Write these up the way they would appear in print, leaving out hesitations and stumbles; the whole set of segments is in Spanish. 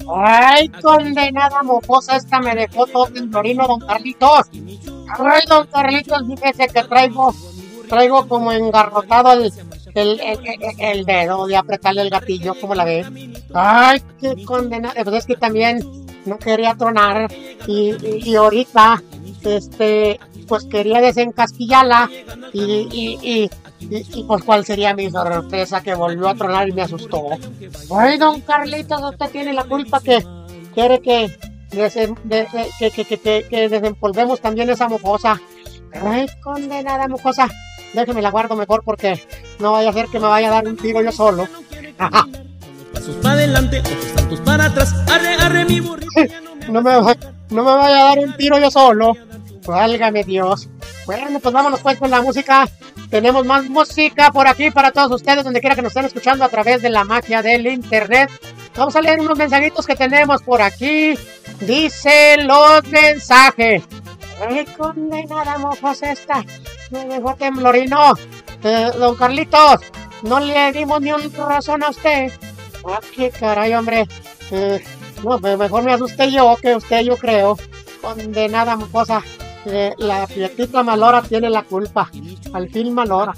Ay, condenada mocosa, esta me dejó todo temblorino, don Carlitos. Ay, don Carlitos, fíjese que traigo como engarrotado el dedo de apretarle el gatillo, como la ve. Ay, qué condenada, pues es que también no quería tronar y ahorita, pues quería desencasquillarla y pues cuál sería mi sorpresa que volvió a tronar y me asustó. Ay, don Carlitos, usted tiene la culpa que quiere que desempolvemos también esa mocosa. Ay, condenada mocosa, déjeme la guardo mejor porque no vaya a ser que me vaya a dar un tiro yo solo. Pasos para adelante, otros tantos para atrás. Arre, arre, mi burrito. No me vaya a dar un tiro yo solo. Válgame Dios. Bueno, pues vámonos pues con la música. Tenemos más música por aquí para todos ustedes, donde quiera que nos estén escuchando a través de la magia del internet. Vamos a leer unos mensajitos que tenemos por aquí. Dice los mensajes. Ay, condenada mofos esta. Me dejó temblorino. Don Carlitos, no le dimos ni un razón a usted. Ah, qué caray, hombre. No, mejor me asusté yo que usted, yo creo. Condenada mocosa. La Prietita Malora tiene la culpa. Al fin Malora.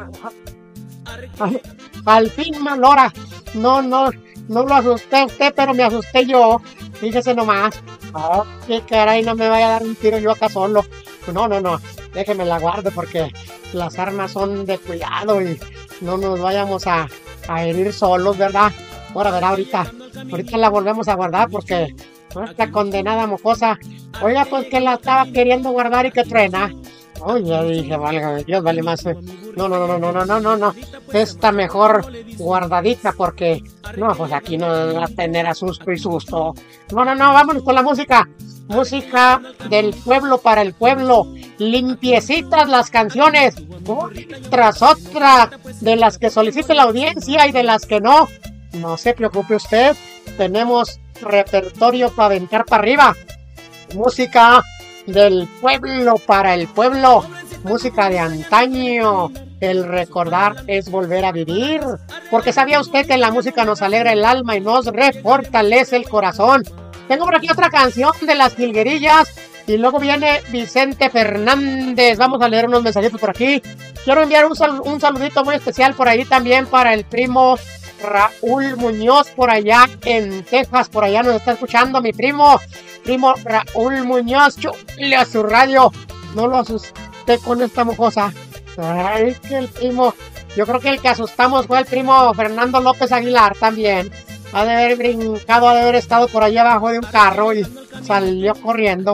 Al fin Malora. No lo asusté a usted, pero me asusté yo. Fíjese nomás. Oh, qué caray, no me vaya a dar un tiro yo acá solo. No. Déjeme la guarde porque las armas son de cuidado y no nos vayamos a herir solos, ¿verdad? Ahora verá, ahorita la volvemos a guardar porque esta condenada mocosa, oiga, pues que la estaba queriendo guardar y que truena. Oye, dije, válgame Dios, vale más. No. Esta mejor guardadita porque, no, pues aquí no va a tener a susto y susto. No, vámonos con la música. Música del pueblo para el pueblo. Limpiecitas las canciones, tras otra, de las que solicite la audiencia y de las que no. No se preocupe usted, tenemos repertorio para aventar para arriba. Música del pueblo para el pueblo, música de antaño. El recordar es volver a vivir, porque sabía usted que la música nos alegra el alma y nos refortalece el corazón. Tengo por aquí otra canción de las Jilguerillas y luego viene Vicente Fernández. Vamos a leer unos mensajitos por aquí. Quiero enviar un saludito muy especial por ahí también para el primo Raúl Muñoz por allá en Texas. Por allá nos está escuchando mi primo Raúl Muñoz. Chúle a su radio. No lo asusté con esta mocosa. Ay, que el primo. Yo creo que el que asustamos fue el primo Fernando López Aguilar también. Ha de haber brincado, ha de haber estado por allá abajo de un carro y salió corriendo.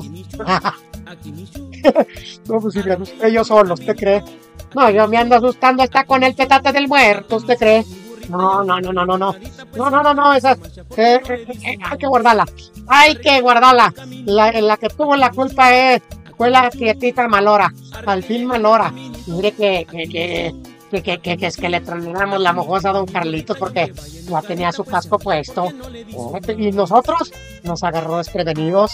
No, pues si me asusté yo solo, ¿usted cree? No, yo me ando asustando, está con el petate del muerto, ¿usted cree? No, esa hay que guardarla. La que tuvo la culpa fue la Prietita Malora, al fin Malora. Mire que es que le tronamos la mojosa a don Carlitos porque ya tenía su casco puesto. Y nosotros nos agarró desprevenidos.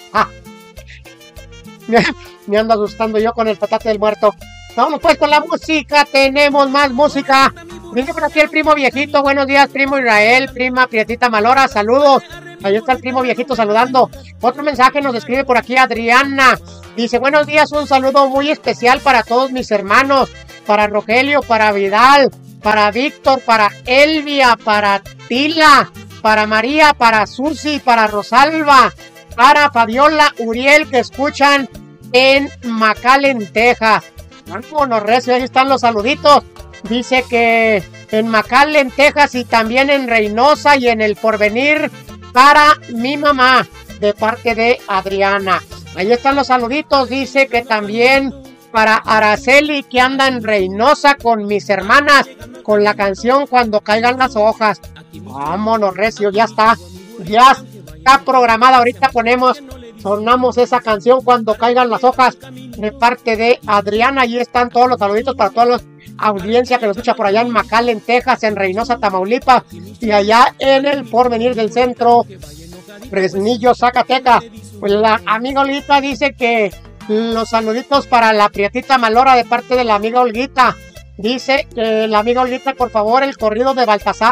Me ando asustando yo con el petate del muerto. Vamos pues con la música, tenemos más música. Dice por aquí el primo viejito, buenos días primo Israel, prima Prietita Malora, saludos. Ahí está el primo viejito saludando. Otro mensaje nos escribe por aquí Adriana. Dice, buenos días, un saludo muy especial para todos mis hermanos, para Rogelio, para Vidal, para Víctor, para Elvia, para Tila, para María, para Susi, para Rosalba, para Fabiola, Uriel, que escuchan en McAllen, Texas. Vámonos, recio, ahí están los saluditos. Dice que en McAllen, Texas y también en Reynosa y en El Porvenir para mi mamá, de parte de Adriana. Ahí están los saluditos. Dice que también para Araceli, que anda en Reynosa con mis hermanas, con la canción Cuando Caigan las Hojas. Vámonos, recio, ya está programada. Ahorita sonamos esa canción Cuando Caigan las Hojas, de parte de Adriana. Ahí están todos los saluditos para toda la audiencia que nos escucha por allá en McAllen, Texas, en Reynosa, Tamaulipas, y allá en El Porvenir del Centro, Fresnillo, Zacatecas. Pues la amiga Olguita dice que los saluditos para la Prietita Malora de parte de la amiga Olguita. Dice que la amiga Olguita, por favor, el corrido de Baltasar.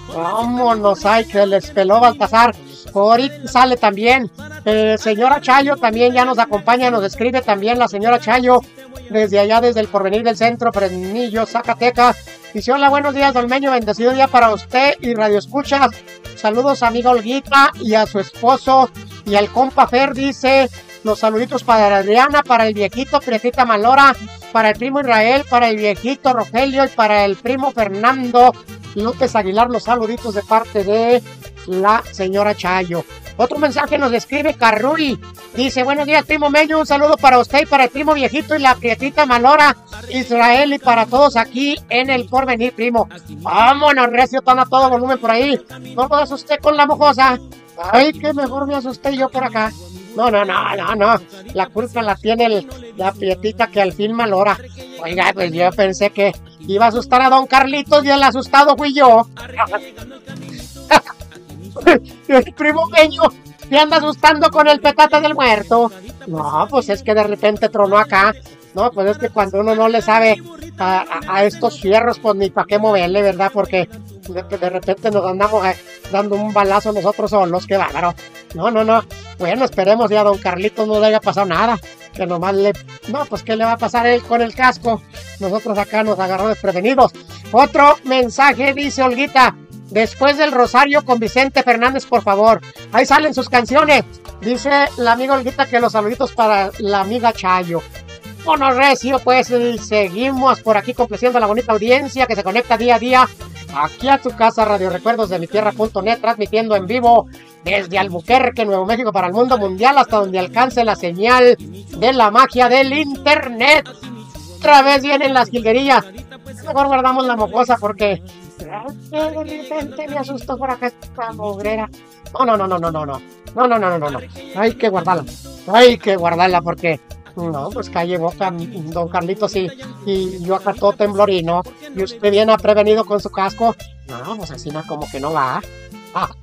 Vámonos, ay, que les peló Baltasar. Ahorita sale también. Señora Chayo también ya nos acompaña, nos escribe también la señora Chayo desde allá, desde el Porvenir del Centro, Fresnillo, Zacatecas. Dice: hola, buenos días, don Meño, bendecido día para usted y Radio Escuchas. Saludos a amiga Olguita y a su esposo y al compa Fer. Dice: los saluditos para Adriana, para el viejito Prietita Malora, para el primo Israel, para el viejito Rogelio y para el primo Fernando López Aguilar. Los saluditos de parte de la señora Chayo. Otro mensaje nos escribe Carruri. Dice: buenos días, primo Meño, un saludo para usted y para el primo viejito y la Prietita Malora, Israel, y para todos aquí en el Porvenir, primo. Vámonos, recio, tan a todo volumen por ahí. No me asusté con la mojosa. Ay, que mejor me asusté yo por acá. No. La culpa la tiene la Prietita, que al fin Malora. Oiga, pues yo pensé que iba a asustar a don Carlitos y el asustado fui yo. El primo Meño me anda asustando con el petate del muerto. No, pues es que de repente tronó acá. No, pues es que cuando uno no le sabe a estos fierros, pues ni para qué moverle, ¿verdad? Porque de repente nos andamos dando un balazo nosotros solos, qué bárbaro. No. Bueno, esperemos ya a don Carlitos no le haya pasado nada. Que nomás no, pues ¿qué le va a pasar a él con el casco? Nosotros acá nos agarró desprevenidos. Otro mensaje dice Olguita: después del Rosario con Vicente Fernández, por favor. Ahí salen sus canciones. Dice la amiga Olguita que los saluditos para la amiga Chayo. Bueno, recio, pues, y seguimos por aquí complaciendo a la bonita audiencia que se conecta día a día aquí a tu casa, Radio Recuerdos de mi Tierra.net, transmitiendo en vivo desde Albuquerque, Nuevo México, para el mundo mundial, hasta donde alcance la señal de la magia del internet. Otra vez vienen las jilguerillas. Mejor guardamos la mocosa porque de repente me asustó por acá esta mugrera. No. Hay que guardarla porque no, pues calle boca, don Carlitos, y yo acá todo temblorino, y usted viene prevenido con su casco. No, pues así no, como que no va.